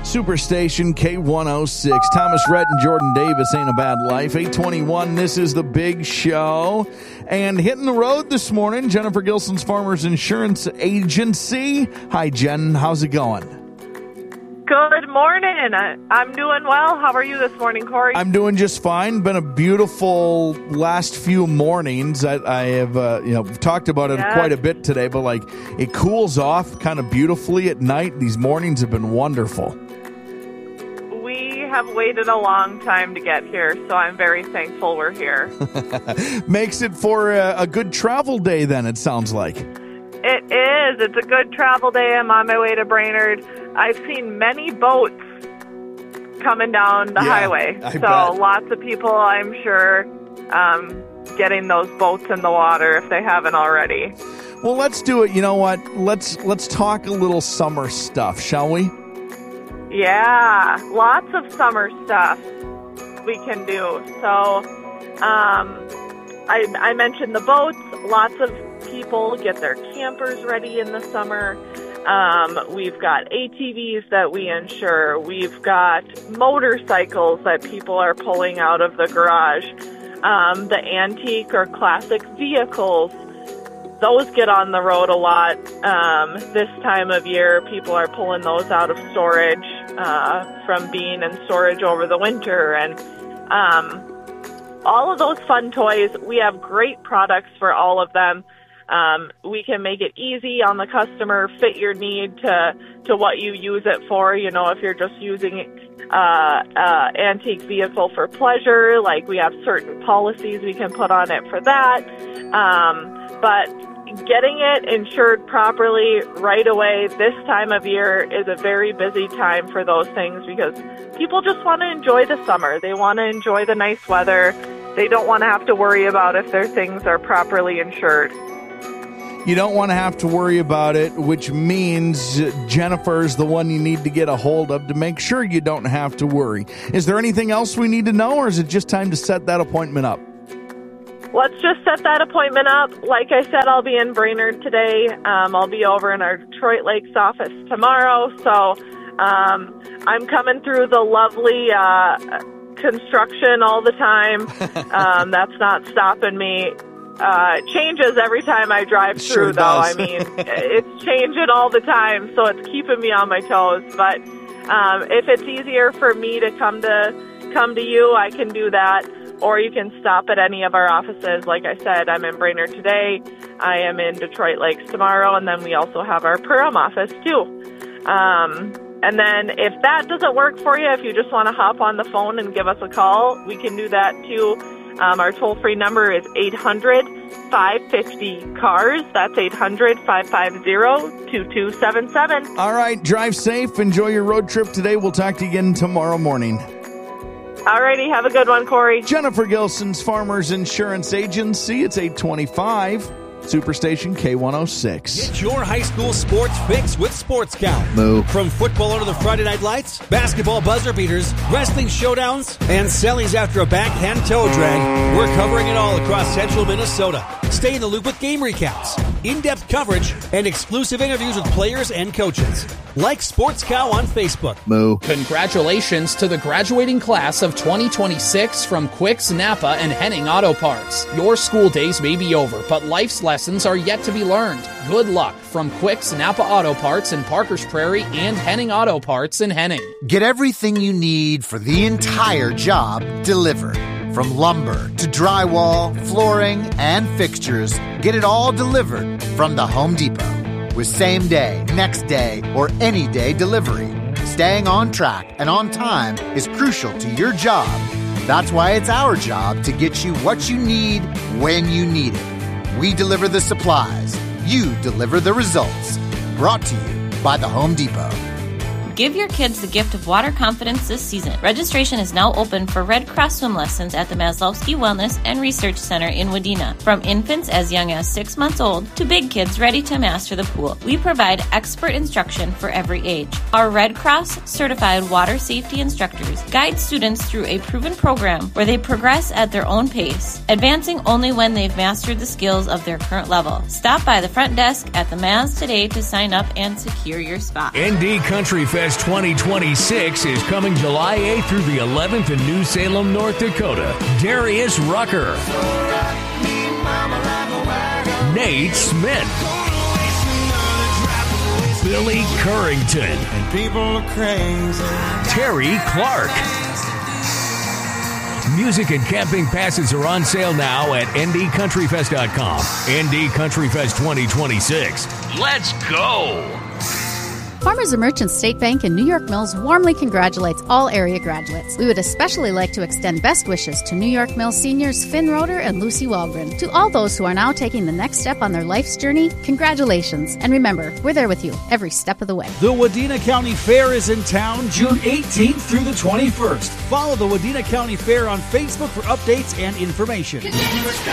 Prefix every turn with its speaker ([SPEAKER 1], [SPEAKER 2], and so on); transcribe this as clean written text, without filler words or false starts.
[SPEAKER 1] Superstation K106. Thomas Rhett and Jordan Davis, Ain't a Bad Life. 821, this is the big show. And hitting the road this morning, Jennifer Gilson's Farmers Insurance Agency. Hi, Jen. How's it going?
[SPEAKER 2] Good morning. I'm doing well. How are you this morning, Corey?
[SPEAKER 1] I'm doing just fine. Been a beautiful last few mornings. I have talked about it quite a bit today, but like it cools off kind of beautifully at night. These mornings have been wonderful.
[SPEAKER 2] We have waited a long time to get here, so I'm very thankful we're here.
[SPEAKER 1] Makes it for a good travel day then, it sounds like.
[SPEAKER 2] It is. It's a good travel day. I'm on my way to Brainerd. I've seen many boats coming down the highway.
[SPEAKER 1] I
[SPEAKER 2] so
[SPEAKER 1] bet.
[SPEAKER 2] Lots of people, I'm sure, getting those boats in the water if they haven't already.
[SPEAKER 1] Well, let's do it. You know what? Let's talk a little summer stuff, shall we?
[SPEAKER 2] Yeah, lots of summer stuff we can do. So I mentioned the boats. Lots of people get their campers ready in the summer. We've got ATVs that we insure. We've got motorcycles that people are pulling out of the garage. The antique or classic vehicles, those get on the road a lot. This time of year, people are pulling those out of storage from being in storage over the winter. And all of those fun toys, we have great products for all of them. We can make it easy on the customer, fit your need to what you use it for. You know, if you're just using antique vehicle for pleasure, like we have certain policies we can put on it for that. But getting it insured properly right away this time of year is a very busy time for those things because people just want to enjoy the summer. They want to enjoy the nice weather. They don't want to have to worry about if their things are properly insured.
[SPEAKER 1] You don't want to have to worry about it, which means Jennifer's the one you need to get a hold of to make sure you don't have to worry. Is there anything else we need to know, or is it just time to set that appointment up?
[SPEAKER 2] Let's just set that appointment up. Like I said, I'll be in Brainerd today. I'll be over in our Detroit Lakes office tomorrow. So I'm coming through the lovely construction all the time. That's not stopping me. It changes every time I drive through,
[SPEAKER 1] sure
[SPEAKER 2] though.
[SPEAKER 1] Does.
[SPEAKER 2] I mean, it's changing all the time, so it's keeping me on my toes. But if it's easier for me to come to you, I can do that. Or you can stop at any of our offices. Like I said, I'm in Brainerd today. I am in Detroit Lakes tomorrow, and then we also have our Perham office too. And then if that doesn't work for you, if you just want to hop on the phone and give us a call, we can do that too. Our toll-free number is 800-550-CARS. That's 800-550-2277.
[SPEAKER 1] All right, drive safe. Enjoy your road trip today. We'll talk to you again tomorrow morning.
[SPEAKER 2] All righty, have a good one, Corey.
[SPEAKER 1] Jennifer Gilson's Farmers Insurance Agency. It's 825. Superstation K106.
[SPEAKER 3] Get your high school sports fix with Sports Cow.
[SPEAKER 1] Moo.
[SPEAKER 3] From football under the Friday night lights, basketball buzzer beaters, wrestling showdowns, and sellies after a backhand toe drag, we're covering it all across central Minnesota. Stay in the loop with game recaps, in-depth coverage, and exclusive interviews with players and coaches. Like Sports Cow on Facebook.
[SPEAKER 1] Moo.
[SPEAKER 4] Congratulations to the graduating class of 2026 from Quicks, Napa, and Henning Auto Parts. Your school days may be over, but life's lessons are yet to be learned. Good luck from Quicks, Napa Auto Parts in Parkers Prairie and Henning Auto Parts in Henning.
[SPEAKER 5] Get everything you need for the entire job delivered. From lumber to drywall, flooring, and fixtures, get it all delivered from the Home Depot. With same day, next day, or any day delivery, staying on track and on time is crucial to your job. That's why it's our job to get you what you need when you need it. We deliver the supplies. You deliver the results. Brought to you by the Home Depot.
[SPEAKER 6] Give your kids the gift of water confidence this season. Registration is now open for Red Cross swim lessons at the Maslowski Wellness and Research Center in Wadena. From infants as young as 6 months old to big kids ready to master the pool, we provide expert instruction for every age. Our Red Cross certified water safety instructors guide students through a proven program where they progress at their own pace, advancing only when they've mastered the skills of their current level. Stop by the front desk at the Maz today to sign up and secure your spot.
[SPEAKER 3] ND Country Fest
[SPEAKER 7] Fest 2026 is coming July 8th through the 11th in New Salem, North Dakota. Darius Rucker, Nate Smith, Billy Currington,
[SPEAKER 8] and people are crazy.
[SPEAKER 7] Terry Clark. Music and camping passes are on sale now at ndcountryfest.com. ND Countryfest 2026. Let's go!
[SPEAKER 9] Farmers and Merchants State Bank in New York Mills warmly congratulates all area graduates. We would especially like to extend best wishes to New York Mills seniors Finn Roeder and Lucy Walgren. To all those who are now taking the next step on their life's journey, congratulations. And remember, we're there with you every step of the way.
[SPEAKER 3] The Wadena County Fair is in town June 18th through the 21st. Follow the Wadena County Fair on Facebook for updates and information.